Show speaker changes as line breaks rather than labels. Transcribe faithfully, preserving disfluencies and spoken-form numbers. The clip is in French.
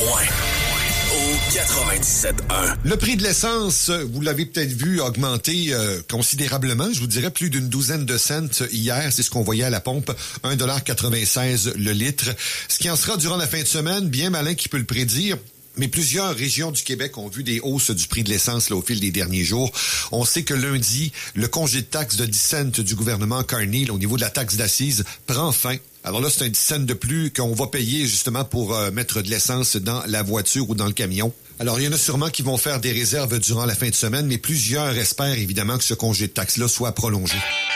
point. Au quatre-vingt-dix-sept un.
Le prix de l'essence, vous l'avez peut-être vu augmenter euh, considérablement. Je vous dirais plus d'une douzaine de cents hier. C'est ce qu'on voyait à la pompe. un dollar quatre-vingt-seize le litre. Ce qui en sera durant la fin de semaine, bien malin qui peut le prédire. Mais plusieurs régions du Québec ont vu des hausses du prix de l'essence là, au fil des derniers jours. On sait que lundi, le congé de taxe de dix cents du gouvernement Carney là, au niveau de la taxe d'assises prend fin. Alors là, c'est un dix cents de plus qu'on va payer justement pour euh, mettre de l'essence dans la voiture ou dans le camion. Alors, il y en a sûrement qui vont faire des réserves durant la fin de semaine, mais plusieurs espèrent évidemment que ce congé de taxe-là soit prolongé.